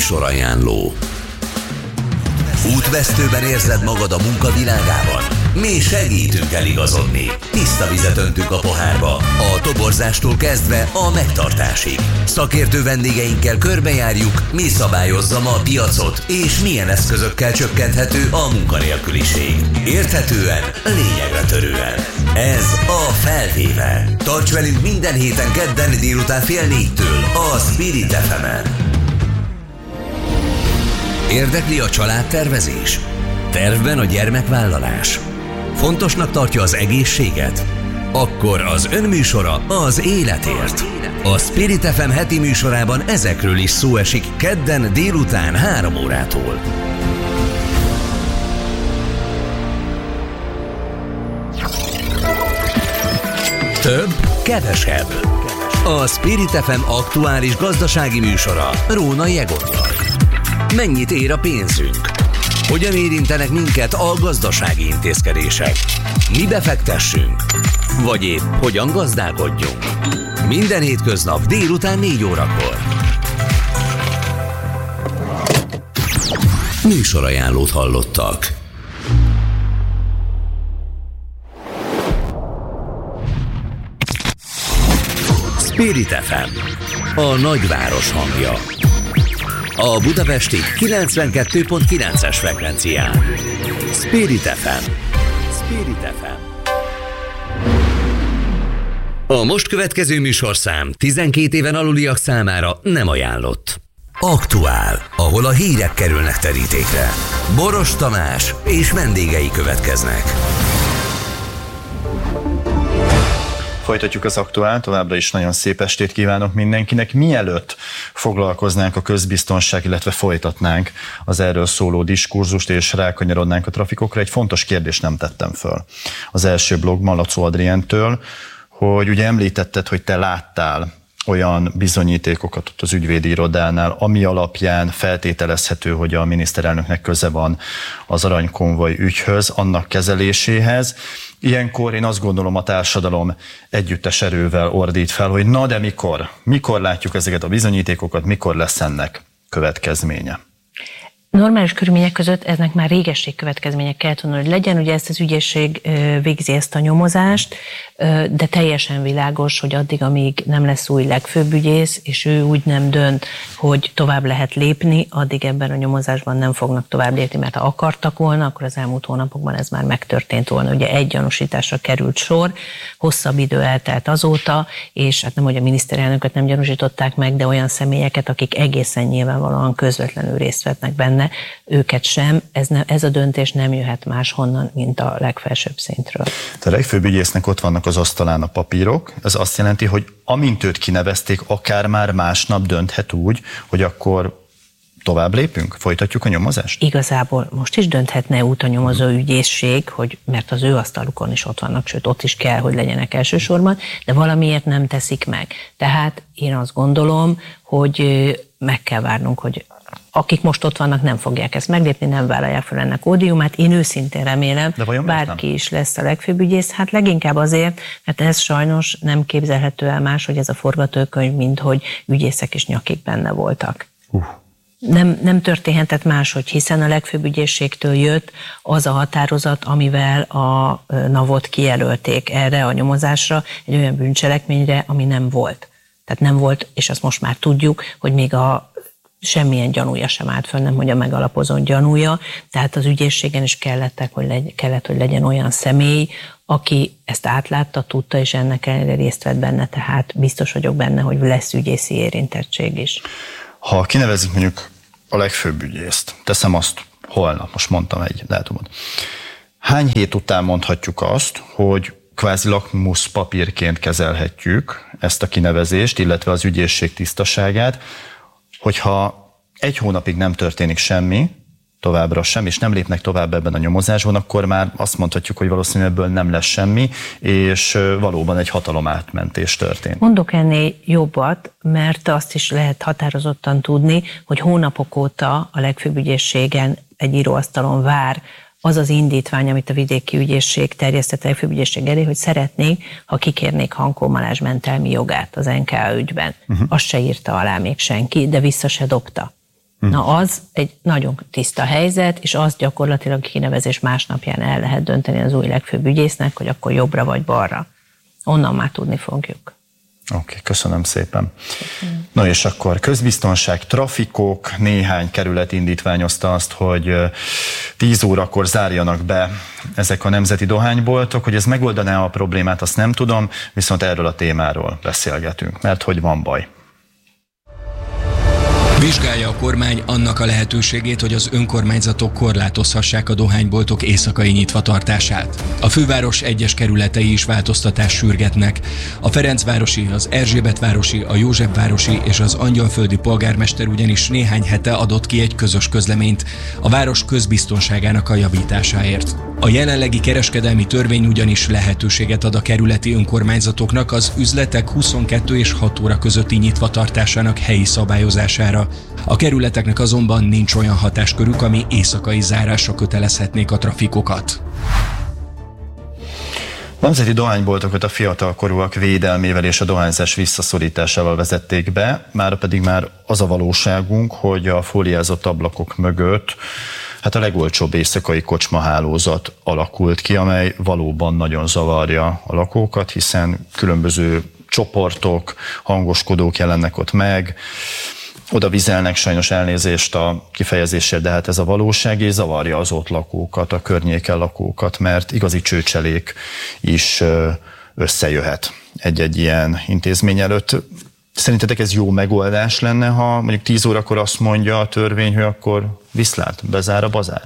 Műsorajánló. Útvesztőben érzed magad a munka világában? Mi segítünk eligazodni. Tiszta vizet öntünk a pohárba, a toborzástól kezdve a megtartásig. Szakértő vendégeinkkel körbejárjuk, mi szabályozza ma a piacot, és milyen eszközökkel csökkenthető a munkanélküliség. Érthetően, lényegre törően. Ez a Felvéve. Tarts velünk minden héten kedden délután 3:30 a Spirit FM-en. Érdekli a családtervezés? Tervben a gyermekvállalás? Fontosnak tartja az egészséget? Akkor az önműsora az életért. A Spirit FM heti műsorában ezekről is szó esik kedden délután 3 órától. Több, kevesebb. A Spirit FM aktuális gazdasági műsora Rónai Egottal. Mennyit ér a pénzünk? Hogyan érintenek minket a gazdasági intézkedések? Mi befektessünk? Vagy épp hogyan gazdálkodjunk? Minden hétköznap délután 4 órakor. Műsorajánlót hallottak. Spirit FM, a nagyváros hangja. A budapesti 92.9-es frekvencián. Spirit FM. Spirit FM. A most következő műsorszám 12 éven aluliak számára nem ajánlott. Aktuál, ahol a hírek kerülnek terítékre. Boros Tamás és vendégei következnek. Folytatjuk az Aktuált, továbbra is nagyon szép estét kívánok mindenkinek. Mielőtt foglalkoznánk a közbiztonság, illetve folytatnánk az erről szóló diskurzust, és rákanyarodnánk a trafikokra, egy fontos kérdést nem tettem föl. Az első blogban Lacó Adrientől, hogy ugye említetted, hogy te láttál olyan bizonyítékokat ott az ügyvédi irodánál, ami alapján feltételezhető, hogy a miniszterelnöknek köze van az aranykonvoj ügyhöz, annak kezeléséhez. Ilyenkor én azt gondolom, a társadalom együttes erővel ordít fel, hogy na de mikor látjuk ezeket a bizonyítékokat, mikor lesz ennek következménye? Normális körülmények között eznek már régesség következménye kellett volna, hogy legyen. Ugye ezt az ügyészség végzi ezt a nyomozást, de teljesen világos, hogy addig, amíg nem lesz új legfőbb ügyész, és ő úgy nem dönt, hogy tovább lehet lépni, addig ebben a nyomozásban nem fognak tovább lépni, mert ha akartak volna, akkor az elmúlt hónapokban ez már megtörtént volna. Ugye egy gyanúsításra került sor, hosszabb idő eltelt azóta, és hát nem, hogy a miniszterelnököt nem gyanúsították meg, de olyan személyeket, akik egészen nyilvánvalóan közvetlenül részt vettnek benne, őket sem. Ez a döntés nem jöhet máshonnan, mint a legfelsőbb szintről. A legfőbb ügyésznek ott vannak az asztalán a papírok. Ez azt jelenti, hogy amint őt kinevezték, akár már másnap dönthet úgy, hogy akkor tovább lépünk? Folytatjuk a nyomozást? Igazából most is dönthetne út a nyomozó ügyészség, mert az ő asztalukon is ott vannak, sőt ott is kell, hogy legyenek elsősorban, de valamiért nem teszik meg. Tehát én azt gondolom, hogy meg kell várnunk, hogy akik most ott vannak, nem fogják ezt meglépni, nem vállalják fel ennek ódiumát. Én őszintén remélem, bárki is lesz a legfőbb ügyész, hát leginkább azért, mert ez sajnos nem képzelhető el más, hogy ez a forgatókönyv, mint hogy ügyészek is nyakig benne voltak. Nem történhetett máshogy, hiszen a legfőbb ügyészségtől jött az a határozat, amivel a NAV-ot kijelölték erre a nyomozásra, egy olyan bűncselekményre, ami nem volt. Tehát nem volt, és azt most már tudjuk, hogy még semmilyen gyanúja sem állt föl, nem hogy a megalapozott gyanúja, tehát az ügyészségen is kellett, hogy legyen olyan személy, aki ezt átlátta, tudta, és ennek ellenére részt vett benne, tehát biztos vagyok benne, hogy lesz ügyészi érintettség is. Ha kinevezik mondjuk a legfőbb ügyészt, teszem azt holnap, most mondtam egy dátumot, hány hét után mondhatjuk azt, hogy kvázi lakmus papírként kezelhetjük ezt a kinevezést, illetve az ügyészség tisztaságát, hogyha egy hónapig nem történik semmi, továbbra sem, és nem lépnek tovább ebben a nyomozásban, akkor már azt mondhatjuk, hogy valószínűleg ebből nem lesz semmi, és valóban egy hatalomátmentés történt. Mondok ennél jobbat, mert azt is lehet határozottan tudni, hogy hónapok óta a legfőbb ügyészségen egy íróasztalon vár az az indítvány, amit a vidéki ügyészség terjesztett a legfőbb ügyészség elé, hogy szeretnék, ha kikérnék Hankó Balázs mentelmi jogát az NKA ügyben. Azt se írta alá még senki, de vissza se dobta. Na az egy nagyon tiszta helyzet, és azt gyakorlatilag kinevezés másnapján el lehet dönteni az új legfőbb ügyésznek, hogy akkor jobbra vagy balra. Onnan már tudni fogjuk. Oké, köszönöm szépen. Na és akkor közbiztonság, trafikok, néhány kerület indítványozta azt, hogy 10 órakor zárjanak be ezek a nemzeti dohányboltok, hogy ez megoldaná a problémát, azt nem tudom, viszont erről a témáról beszélgetünk, mert hogy van baj. Vizsgálja a kormány annak a lehetőségét, hogy az önkormányzatok korlátozhassák a dohányboltok éjszakai nyitvatartását. A főváros egyes kerületei is változtatást sürgetnek. A Ferencvárosi, az Erzsébetvárosi, a Józsefvárosi és az Angyalföldi polgármester ugyanis néhány hete adott ki egy közös közleményt a város közbiztonságának a javításáért. A jelenlegi kereskedelmi törvény ugyanis lehetőséget ad a kerületi önkormányzatoknak az üzletek 22 és 6 óra közötti nyitvatartásának helyi szabályozására. A kerületeknek azonban nincs olyan hatáskörük, ami éjszakai zárásra kötelezhetnék a trafikokat. Nemzeti dohányboltokat a fiatalkorúak védelmével és a dohányzás visszaszorításával vezették be, mára pedig már az a valóságunk, hogy a fóliázott ablakok mögött a legolcsóbb éjszakai kocsmahálózat alakult ki, amely valóban nagyon zavarja a lakókat, hiszen különböző csoportok, hangoskodók jelennek ott meg, oda vizelnek, sajnos elnézést a kifejezésért, de hát ez a valóság, és zavarja az ott lakókat, a környéken lakókat, mert igazi csőcselék is összejöhet egy-egy ilyen intézmény előtt. Szerintetek ez jó megoldás lenne, ha mondjuk 10 órakor azt mondja a törvény, hogy akkor viszlát, bezár a bazár?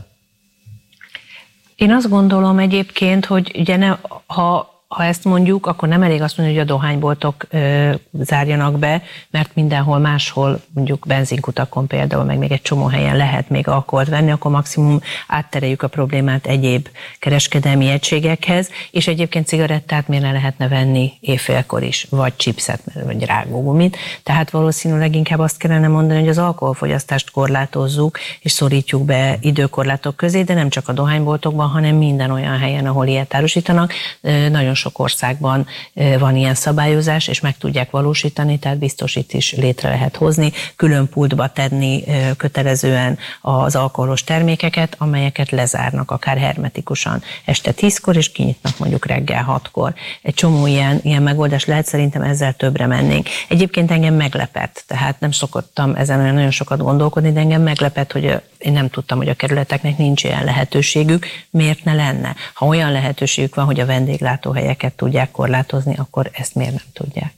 Én azt gondolom egyébként, hogy ugye ha ezt mondjuk, akkor nem elég azt mondani, hogy a dohányboltok zárjanak be, mert mindenhol máshol, mondjuk benzinkutakon például, meg még egy csomó helyen lehet még alkoholt venni, akkor maximum áttereljük a problémát egyéb kereskedelmi egységekhez, és egyébként cigarettát miért ne lehetne venni éjfélkor is, vagy chipset, vagy rágógumit. Tehát valószínűleg inkább azt kellene mondani, hogy az alkoholfogyasztást korlátozzuk, és szorítjuk be időkorlátok közé, de nem csak a dohányboltokban, hanem minden olyan helyen, ahol ilyet árusítanak. Nagyon sok országban van ilyen szabályozás, és meg tudják valósítani, tehát biztos itt is létre lehet hozni, külön pultba tenni kötelezően az alkoholos termékeket, amelyeket lezárnak akár hermetikusan este 10-kor, és kinyitnak mondjuk reggel 6-kor. Egy csomó ilyen megoldás lehet, szerintem ezzel többre mennénk. Egyébként engem meglepett, tehát nem szokottam ezen olyan nagyon sokat gondolkodni, de engem meglepett, hogy én nem tudtam, hogy a kerületeknek nincs ilyen lehetőségük, miért ne lenne? Ha olyan lehetőségük van, hogy a vendéglátóhelyeket tudják korlátozni, akkor ezt miért nem tudják?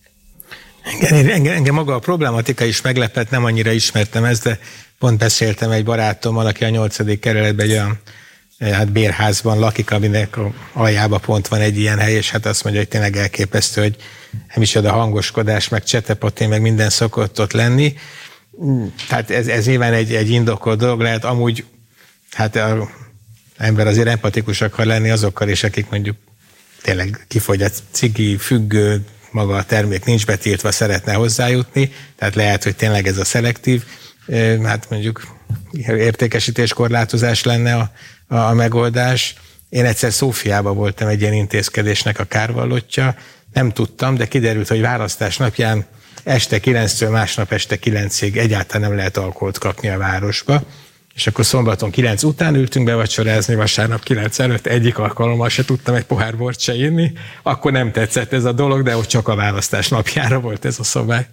Engem maga a problematika is meglepett, nem annyira ismertem ezt, de pont beszéltem egy barátommal, aki a 8. kerületben egy olyan bérházban lakik, aminek aljába pont van egy ilyen hely, és hát azt mondja, hogy tényleg elképesztő, hogy nem is ad a hangoskodás, meg csetepaté, meg minden szokott ott lenni. Tehát ez nyilván egy indokolt dolog lehet, amúgy hát az ember azért empatikus akar lenni azokkal is, akik mondjuk tényleg kifogy a cigi, függő, maga a termék nincs betiltva, szeretne hozzájutni, tehát lehet, hogy tényleg ez a szelektív, hát mondjuk értékesítéskorlátozás lenne a megoldás. Én egyszer Szófiában voltam egy ilyen intézkedésnek a kárvallottja, nem tudtam, de kiderült, hogy választás napján este 9-től másnap este 9-ig egyáltalán nem lehet alkoholt kapni a városba, és akkor szombaton 9 után ültünk bevacsorázni, vasárnap 9 előtt egyik alkalommal se tudtam egy pohár bort se inni, akkor nem tetszett ez a dolog, de ott csak a választás napjára volt ez a szabály.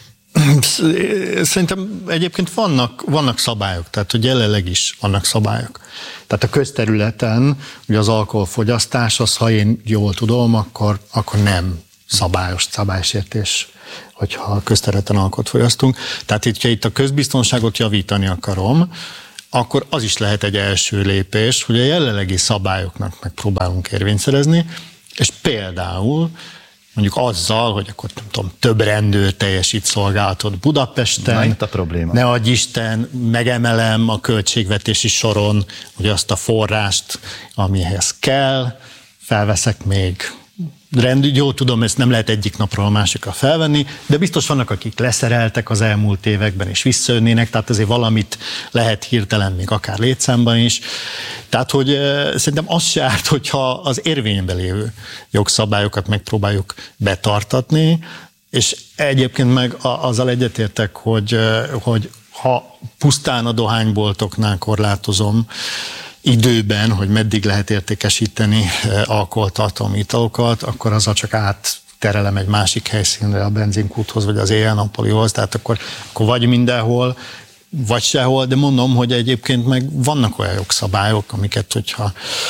Szerintem egyébként vannak szabályok, tehát hogy jelenleg is vannak szabályok. Tehát a közterületen ugye az alkoholfogyasztás, az, ha én jól tudom, akkor nem szabálysértés, hogyha a közterületen alkoholt fogyasztunk. Tehát itt a közbiztonságot javítani akarom, akkor az is lehet egy első lépés, hogy a jelenlegi szabályoknak megpróbálunk érvényt szerezni, és például mondjuk azzal, hogy akkor nem tudom, több rendőr teljesít szolgálatot Budapesten. A probléma. Ne adj Isten, megemelem a költségvetési soron ugye azt a forrást, amihez kell, felveszek még rendügy, jó tudom, ezt nem lehet egyik napról a másikra felvenni, de biztos vannak, akik leszereltek az elmúlt években, és visszajönnének, tehát azért valamit lehet hirtelen még akár létszámban is. Tehát, hogy szerintem az se árt, hogyha az érvényben lévő jogszabályokat megpróbáljuk betartatni, és egyébként meg azzal egyetértek, hogy ha pusztán a dohányboltoknál korlátozom időben, hogy meddig lehet értékesíteni alkoholtartalmú italokat, akkor azzal csak átterelem egy másik helyszínre, a benzinkúthoz, vagy az éjjel-nappalihoz, tehát akkor vagy mindenhol, vagy sehol, de mondom, hogy egyébként meg vannak olyan jogszabályok, amiket, hogyha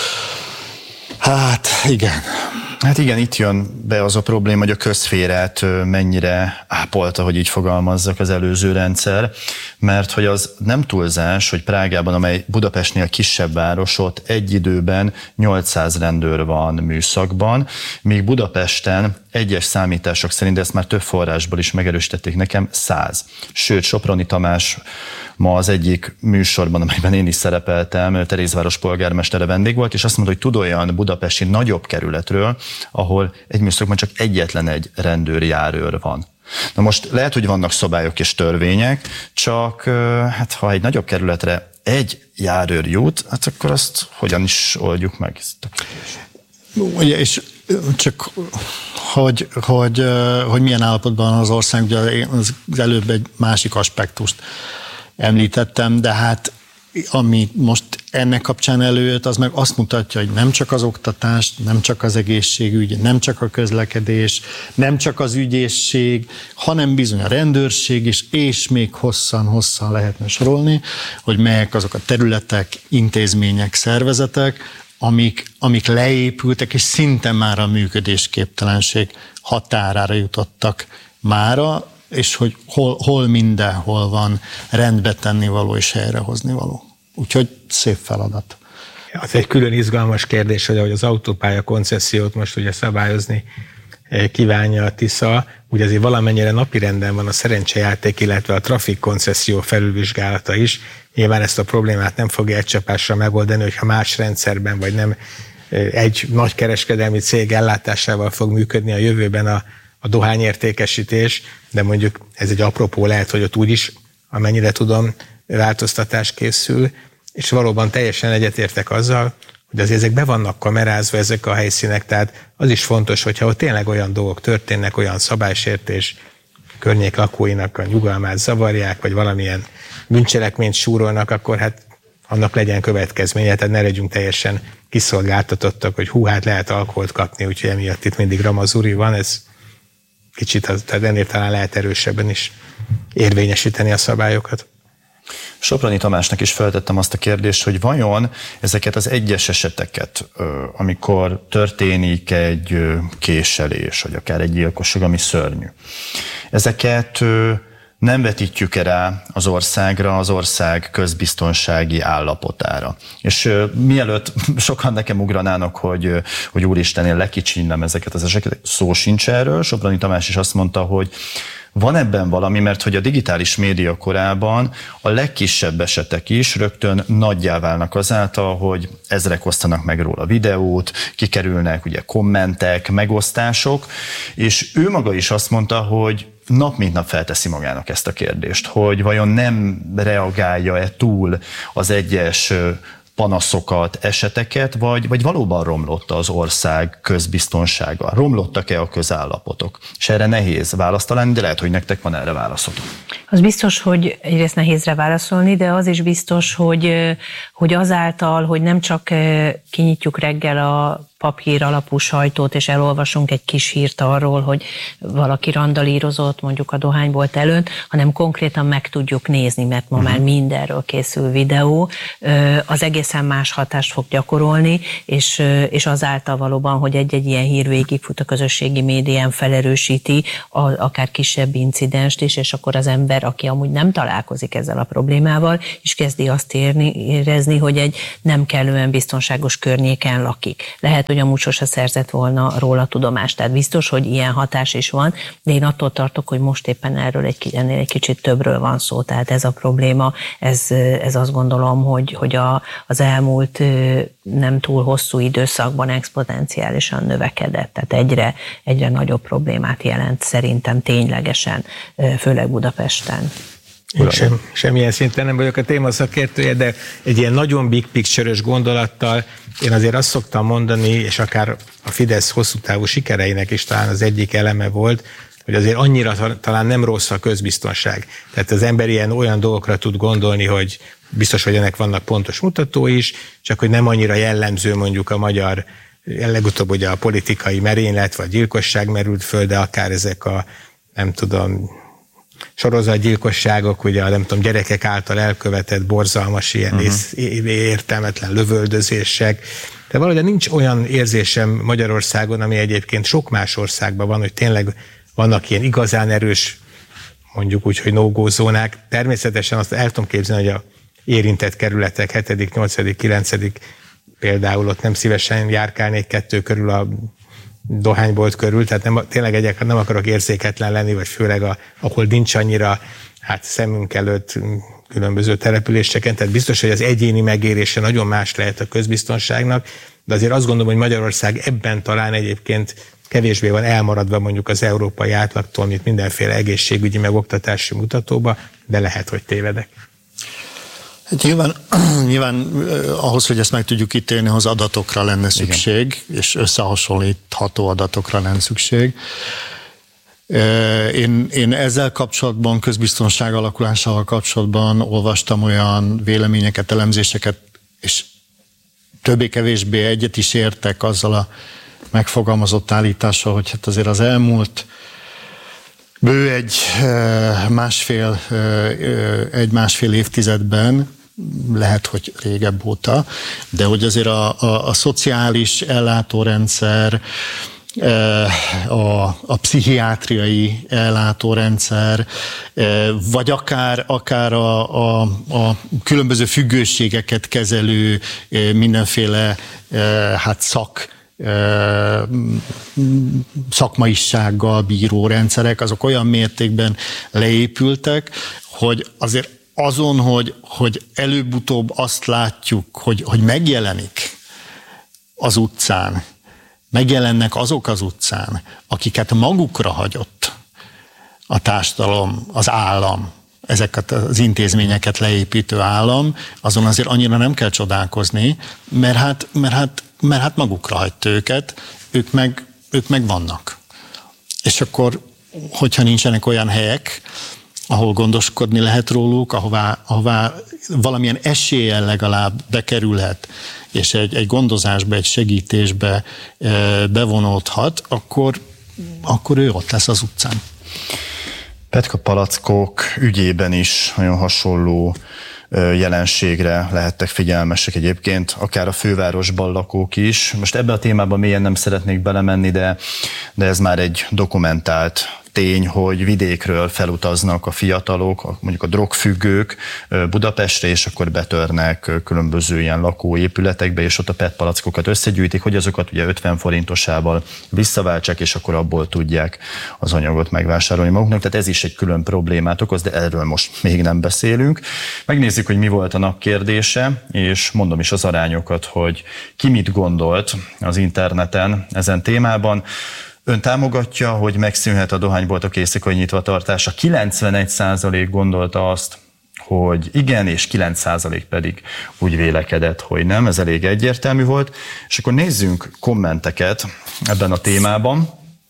igen. Hát igen, itt jön be az a probléma, hogy a közszférát mennyire ápolta, hogy így fogalmazzak, az előző rendszer, mert hogy az nem túlzás, hogy Prágában, amely Budapestnél kisebb város, ott egy időben 800 rendőr van műszakban, míg Budapesten egyes számítások szerint, de ezt már több forrásból is megerősítették nekem, 100. Sőt, Soproni Tamás ma az egyik műsorban, amelyben én is szerepeltem, Terézváros polgármestere vendég volt, és azt mondta, hogy tud olyan budapesti nagyobb kerületről, ahol egy műszakban csak egyetlen egy rendőri járőr van. Na most lehet, hogy vannak szabályok és törvények, csak hát ha egy nagyobb kerületre egy járőr jut, hát akkor azt hogyan is oldjuk meg? Ugye, és csak hogy milyen állapotban van az ország, ugye az előbb egy másik aspektust említettem, de hát ami most ennek kapcsán előjött, az meg azt mutatja, hogy nem csak az oktatás, nem csak az egészségügy, nem csak a közlekedés, nem csak az ügyészség, hanem bizony a rendőrség is, és még hosszan lehetne sorolni, hogy melyek azok a területek, intézmények, szervezetek, amik leépültek, és szinte már a működésképtelenség határára jutottak mára, és hogy hol mindenhol van rendbe tenni való és helyrehozni való. Úgyhogy szép feladat. Az egy külön izgalmas kérdés, hogy ahogy az autópálya koncessziót most ugye szabályozni kívánja a Tisza, ugye azért valamennyire napirenden van a szerencsejáték, illetve a trafik koncesszió felülvizsgálata is. Nyilván ezt a problémát nem fogja egy csapásra megoldani, hogyha más rendszerben, vagy nem egy nagy kereskedelmi cég ellátásával fog működni a jövőben a dohányértékesítés, de mondjuk ez egy apropó lehet, hogy ott úgyis, amennyire tudom, változtatás készül, és valóban teljesen egyetértek azzal, hogy azért ezek be vannak kamerázva, ezek a helyszínek, tehát az is fontos, hogyha ott tényleg olyan dolgok történnek, olyan szabálysértés, környék lakóinak a nyugalmát zavarják, vagy valamilyen bűncselekményt súrolnak, akkor hát annak legyen következménye, tehát ne legyünk teljesen kiszolgáltatottak, hogy hát lehet alkoholt kapni, úgyhogy emiatt itt mindig ramazuri van, ez kicsit, tehát ennél talán lehet erősebben is érvényesíteni a szabályokat. Soproni Tamásnak is feltettem azt a kérdést, hogy vajon ezeket az egyes eseteket, amikor történik egy késelés, vagy akár egy gyilkosság, ami szörnyű, ezeket nem vetítjük-e rá az országra, az ország közbiztonsági állapotára. És mielőtt sokan nekem ugranának, hogy úristen, én lekicsinnem ezeket az eseteket, szó sincs erről. Soproni Tamás is azt mondta, hogy van ebben valami, mert hogy a digitális média korában a legkisebb esetek is rögtön nagyjá válnak azáltal, hogy ezrek osztanak meg róla videót, kikerülnek ugye kommentek, megosztások, és ő maga is azt mondta, hogy nap mint nap felteszi magának ezt a kérdést, hogy vajon nem reagálja-e túl az egyes panaszokat, eseteket, vagy valóban romlott az ország közbiztonsága? Romlottak-e a közállapotok? És erre nehéz választ találni, de lehet, hogy nektek van erre válaszotok. Az biztos, hogy egyrészt nehéz rá válaszolni, de az is biztos, hogy azáltal, hogy nem csak kinyitjuk reggel a papír alapú sajtót, és elolvasunk egy kis hírt arról, hogy valaki randalírozott mondjuk a dohánybolt előtt, hanem konkrétan meg tudjuk nézni, mert ma már mindenről készül videó, az egészen más hatást fog gyakorolni, és azáltal valóban, hogy egy ilyen hír végigfut a közösségi médián, felerősíti akár kisebb incidenst is, és akkor az ember, aki amúgy nem találkozik ezzel a problémával, és kezdi azt érezni, hogy egy nem kellően biztonságos környéken lakik. Lehet, hogy amúgy sose szerzett volna róla tudomást. Tehát biztos, hogy ilyen hatás is van, de én attól tartok, hogy most éppen ennél egy kicsit többről van szó. Tehát ez a probléma, ez azt gondolom, hogy az elmúlt nem túl hosszú időszakban exponenciálisan növekedett. Tehát egyre nagyobb problémát jelent szerintem ténylegesen, főleg Budapesten. Én semmilyen szinten nem vagyok a téma szakértője, de egy ilyen nagyon big picture-ös gondolattal én azért azt szoktam mondani, és akár a Fidesz hosszú távú sikereinek is talán az egyik eleme volt, hogy azért annyira talán nem rossz a közbiztonság. Tehát az ember olyan dolgokra tud gondolni, hogy biztos, hogy ennek vannak pontos mutatói is, csak hogy nem annyira jellemző mondjuk a magyar, legutóbb ugye a politikai merénylet vagy gyilkosság merült föl, de akár ezek a, nem tudom, sorozatgyilkosságok, ugye nem tudom, gyerekek által elkövetett borzalmas ilyen értelmetlen lövöldözések. De valahogy nincs olyan érzésem Magyarországon, ami egyébként sok más országban van, hogy tényleg vannak ilyen igazán erős, mondjuk úgy, hogy no-go zónák. Természetesen azt el tudom képzelni, hogy a érintett kerületek 7., 8., 9. például ott nem szívesen járkálnék 2 körül a dohánybolt körül, tehát tényleg egyáltalán nem akarok érzéketlen lenni, vagy főleg ahol nincs annyira szemünk előtt különböző településeken, tehát biztos, hogy az egyéni megérése nagyon más lehet a közbiztonságnak, de azért azt gondolom, hogy Magyarország ebben talán egyébként kevésbé van elmaradva mondjuk az európai átlagtól, mint mindenféle egészségügyi meg oktatási mutatóba, de lehet, hogy tévedek. Nyilván ahhoz, hogy ezt meg tudjuk ítélni, az adatokra lenne szükség, igen, és összehasonlítható adatokra lenne szükség. Én ezzel kapcsolatban, közbiztonság alakulásával kapcsolatban olvastam olyan véleményeket, elemzéseket, és többé-kevésbé egyet is értek azzal a megfogalmazott állítással, hogy hát azért az elmúlt bő egy másfél évtizedben, lehet, hogy régebb óta, de hogy azért a szociális ellátórendszer, a pszichiátriai ellátórendszer, vagy akár a különböző függőségeket kezelő mindenféle szakmaisággal bíró rendszerek, azok olyan mértékben leépültek, hogy azért azon, hogy előbb-utóbb azt látjuk, hogy megjelenik az utcán, megjelennek azok az utcán, akiket magukra hagyott a társadalom, az állam, ezeket az intézményeket leépítő állam, azon azért annyira nem kell csodálkozni, mert hát magukra hagyta őket, ők meg vannak. És akkor, hogyha nincsenek olyan helyek, ahol gondoskodni lehet róluk, ahová valamilyen eséllyel legalább bekerülhet, és egy gondozásba, egy segítésbe bevonódhat, akkor ő ott lesz az utcán. Petka palackok ügyében is nagyon hasonló jelenségre lehettek figyelmesek egyébként, akár a fővárosban lakók is. Most ebbe a témában mélyen nem szeretnék belemenni, de ez már egy dokumentált tény, hogy vidékről felutaznak a fiatalok, mondjuk a drogfüggők Budapestre, és akkor betörnek különböző ilyen lakóépületekbe, és ott a PET palackokat összegyűjtik, hogy azokat ugye 50 forintosával visszaváltsák, és akkor abból tudják az anyagot megvásárolni maguknak. Tehát ez is egy külön problémát okoz, de erről most még nem beszélünk. Megnézzük, hogy mi volt a nap kérdése, és mondom is az arányokat, hogy ki mit gondolt az interneten ezen témában. Ön támogatja, hogy megszűnhet a dohányboltok éjszakai nyitvatartása. 91% gondolta azt, hogy igen, és 9% pedig úgy vélekedett, hogy nem. Ez elég egyértelmű volt. És akkor nézzünk kommenteket ebben a témában.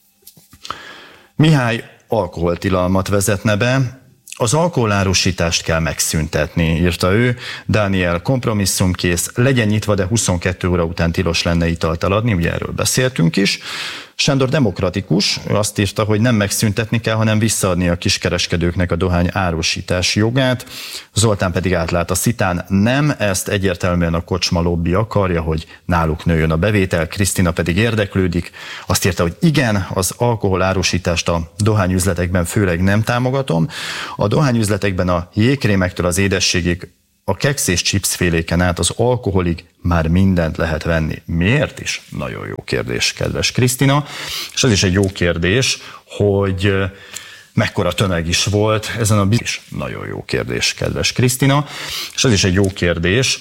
Mihály alkoholtilalmat vezetne be. Az alkoholárusítást kell megszüntetni, írta ő. Dániel kompromisszumkész, legyen nyitva, de 22 óra után tilos lenne italt eladni, ugye erről beszéltünk is. Sándor demokratikus, ő azt írta, hogy nem megszüntetni kell, hanem visszaadni a kiskereskedőknek a dohány árusítási jogát. Zoltán pedig átlát a szitán, nem, ezt egyértelműen a kocsma lobby akarja, hogy náluk nőjön a bevétel. Krisztina pedig érdeklődik, azt írta, hogy igen, az alkohol árusítást a dohányüzletekben főleg nem támogatom. A dohányüzletekben a jégkrémektől az édességig, a keksz és chipsféléken át az alkoholig már mindent lehet venni. Miért is? Nagyon jó kérdés, kedves Krisztina. És az is egy jó kérdés, hogy mekkora tömeg is volt ezen a is. Nagyon jó kérdés, kedves Krisztina. És az is egy jó kérdés,